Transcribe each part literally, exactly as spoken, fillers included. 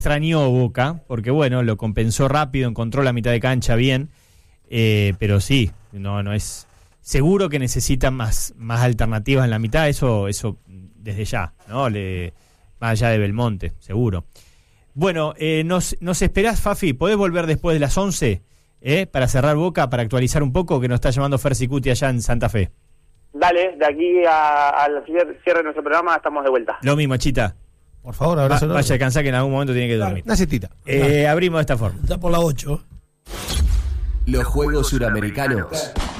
extrañó Boca, porque bueno, lo compensó rápido, encontró la mitad de cancha bien, eh, pero sí, no no es seguro que necesitan más más alternativas en la mitad, eso eso desde ya, ¿no? Le, más allá de Belmonte, seguro. Bueno, eh, nos, nos esperás, Fafi, ¿podés volver después de las once eh, para cerrar Boca, para actualizar un poco, que nos está llamando Fer Sicuti allá en Santa Fe? Dale, de aquí al cierre de nuestro programa estamos de vuelta. Lo mismo, Chita. Por favor, abrazo. Va, vaya a descansar, que en algún momento tiene que dormir. Una cestita. Eh, abrimos de esta forma. Está por la ocho. Los Juegos Suramericanos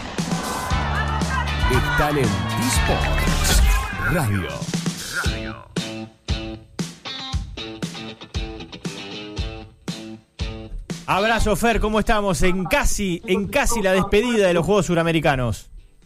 están en eSports Radio. Abrazo, Fer, ¿cómo estamos? En casi, en casi la despedida de los Juegos Suramericanos.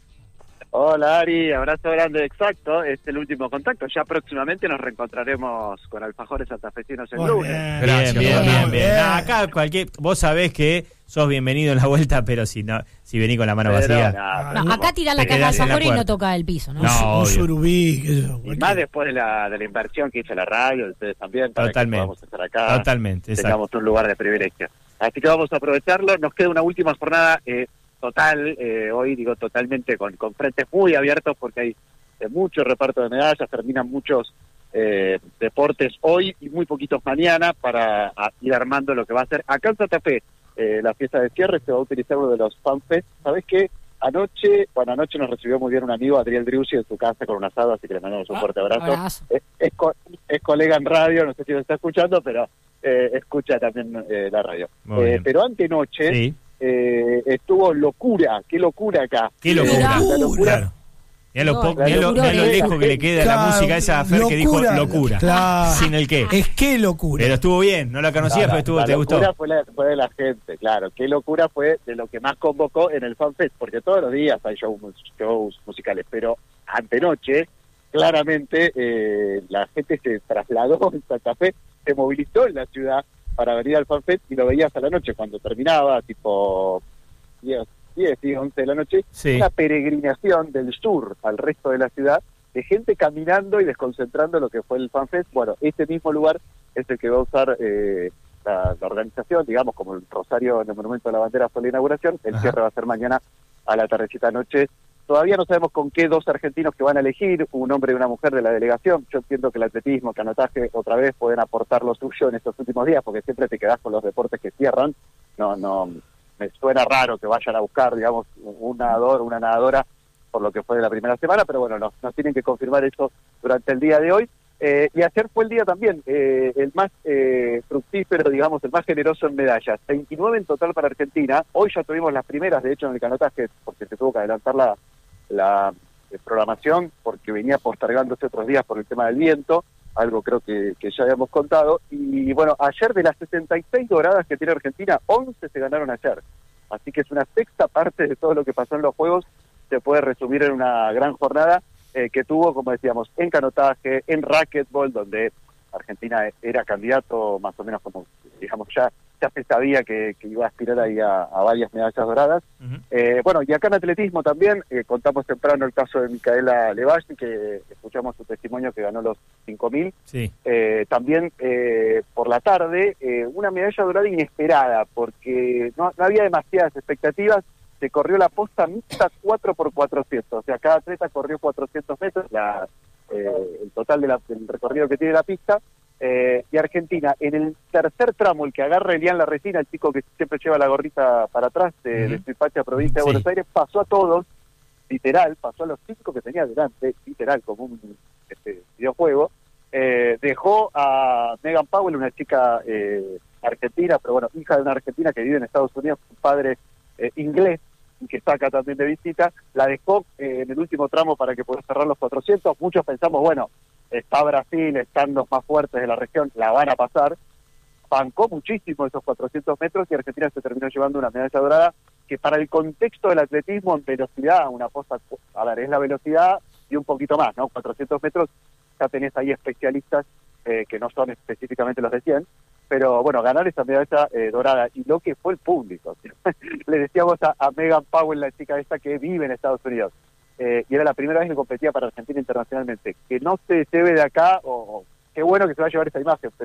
Hola Ari, abrazo grande, exacto, es el último contacto, ya próximamente nos reencontraremos con Alfajores Santafesinos el lunes. Bien, bien, bien, bien, bien. Nah, acá cualquier, vos sabés que sos bienvenido en la vuelta, pero si no, si venís con la mano Pero vacía. nada, No, acá tirás la caja de alfajor y no toca el piso, ¿no? No, un surubí, qué sé yo, y más después de la, de la inversión que hizo la radio, ustedes también, para Totalmente. que podamos estar acá, Totalmente, exacto. tengamos un lugar de privilegio. Así que vamos a aprovecharlo, nos queda una última jornada eh, total, eh, hoy digo totalmente con, con frentes muy abiertos porque hay eh, mucho reparto de medallas, terminan muchos eh, deportes hoy y muy poquitos mañana para a, ir armando lo que va a ser acá en Santa Fe. Eh, la fiesta de cierre se va a utilizar uno de los FanFest. ¿Sabés qué? Anoche, bueno, anoche nos recibió muy bien un amigo, Adriel Driussi, en su casa con un asado, así que le mandamos un fuerte abrazo. abrazo. Es, es, co es colega en radio, no sé si lo está escuchando, pero eh, escucha también eh, la radio. Eh, pero antenoche sí. eh, estuvo locura, qué locura acá. Qué locura. Eh, la locura. Claro. Mirá lo, po- No, mirá lo, locura mirá lo es- lejos que le queda Claro, la música esa, Fer, que dijo locura. Claro. Sin el qué. Es que locura. Pero estuvo bien, no la conocías, No, pero estuvo, la te locura gustó. Fue, la, fue de la gente, claro. Qué locura fue de lo que más convocó en el FanFest, porque todos los días hay shows, shows musicales, pero antenoche, claramente, eh, la gente se trasladó en Santa Fe, se movilizó en la ciudad para venir al FanFest y lo veías a la noche, cuando terminaba, tipo diez, diez y once de la noche, Sí. una peregrinación del sur al resto de la ciudad, de gente caminando y desconcentrando lo que fue el FanFest. Bueno, este mismo lugar es el que va a usar eh, la, la organización, digamos, como el Rosario en el Monumento de la Bandera fue la inauguración, el Ajá. cierre va a ser mañana a la tardecita noche. Todavía no sabemos con qué dos argentinos que van a elegir, un hombre y una mujer de la delegación. Yo entiendo que el atletismo, el canotaje, otra vez pueden aportar lo suyo en estos últimos días, porque siempre te quedás con los deportes que cierran. No, no, me suena raro que vayan a buscar, digamos, un nadador, una nadadora, por lo que fue de la primera semana, pero bueno, nos, nos tienen que confirmar eso durante el día de hoy. Eh, y ayer fue el día también, eh, el más eh, fructífero, digamos, el más generoso en medallas. veintinueve en total para Argentina. Hoy ya tuvimos las primeras, de hecho, en el canotaje, porque se tuvo que adelantar la, la eh, programación, porque venía postergándose otros días por el tema del viento, algo creo que, que ya habíamos contado. Y bueno, ayer de las sesenta y seis doradas que tiene Argentina, once se ganaron ayer. Así que es una sexta parte de todo lo que pasó en los Juegos, se puede resumir en una gran jornada eh, que tuvo, como decíamos, en canotaje, en racquetball, donde Argentina era candidato más o menos como, digamos, ya, ya se sabía que, que iba a aspirar ahí a, a varias medallas doradas. Ujú. Eh, bueno, y acá en atletismo también, eh, contamos temprano el caso de Micaela Levashi, que escuchamos su testimonio que ganó los cinco mil. Sí. Eh, también eh, por la tarde, eh, una medalla dorada inesperada, porque no, no había demasiadas expectativas. Se corrió la posta mixta cuatro por cuatrocientos, o sea, cada atleta corrió cuatrocientos metros, la, eh, el total de la, del recorrido que tiene la pista. Eh, y Argentina, en el tercer tramo, el que agarra Elian La Resina, el chico que siempre lleva la gorrita para atrás de, Ujú. de Suipacha, provincia de Sí. Buenos Aires, pasó a todos, literal, pasó a los cinco que tenía delante, literal, como un este, videojuego. Eh, dejó a Megan Powell, una chica eh, argentina, pero bueno, hija de una argentina que vive en Estados Unidos, su padre eh, inglés, y que está acá también de visita, la dejó eh, en el último tramo para que pueda cerrar los cuatrocientos. Muchos pensamos, bueno, está Brasil, están los más fuertes de la región, la van a pasar. Bancó muchísimo esos cuatrocientos metros y Argentina se terminó llevando una medalla dorada que para el contexto del atletismo en velocidad, una cosa, a ver, es la velocidad y un poquito más, ¿no? cuatrocientos metros, ya tenés ahí especialistas eh, que no son específicamente los de cien, pero bueno, ganar esa medalla eh, dorada y lo que fue el público. Le decíamos a, a Megan Powell, la chica esta que vive en Estados Unidos, eh, y era la primera vez que competía para Argentina internacionalmente, que no se lleve de acá, o, o qué bueno que se va a llevar esa imagen, pero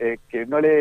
eh, que no le